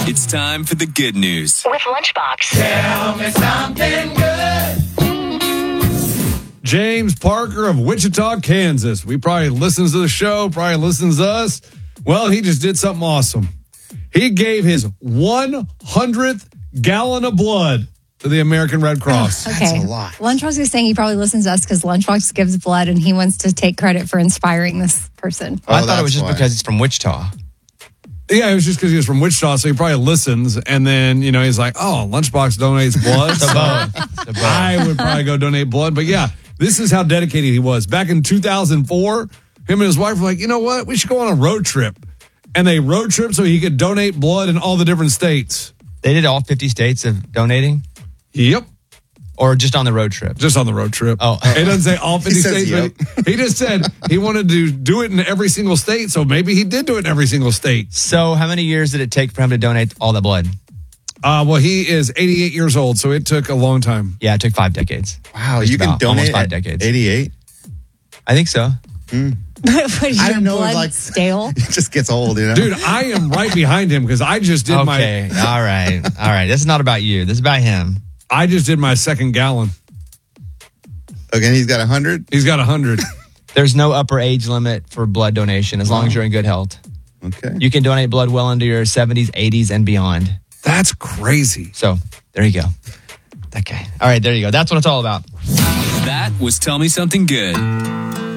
It's time for the good news with Lunchbox. Tell me something good. James Parker of Wichita, Kansas. We probably listens to the show, probably listens to us. Well, he just did something awesome. He gave his 100th gallon of blood to the American Red Cross. Okay. That's a lot. Lunchbox is saying he probably listens to us because Lunchbox gives blood and he wants to take credit for inspiring this person. Oh, I thought it was just why. because it's from Wichita. Yeah, it was just because he was from Wichita, so he probably listens. And then, he's like, oh, Lunchbox donates blood. It's a bone. I would probably go donate blood. But yeah, this is how dedicated he was. Back in 2004, him and his wife were like, you know what? We should go on a road trip. And they road trip so he could donate blood in all the different states. They did all 50 states of donating? Yep. Or just on the road trip? Just on the road trip. Oh. It doesn't say all 50 He says states, yep. but he just said he wanted to do it in every single state. So maybe he did do it in every single state. So how many years did it take for him to donate all that blood? Well, he is 88 years old, so it took a long time. Yeah, it took 5 decades. Wow, Just you can about, donate almost 5 at decades. 88? I think so. What is I your don't know, blood like- stale? It just gets old, Dude, I am right behind him because I just did Okay, my all right. All right, this is not about you. This is about him. I just did my second gallon. Okay, he's got 100? He's got 100. There's no upper age limit for blood donation as long as you're in good health. Okay. You can donate blood well into your 70s, 80s, and beyond. That's crazy. So there you go. Okay. All right, there you go. That's what it's all about. That was Tell Me Something Good.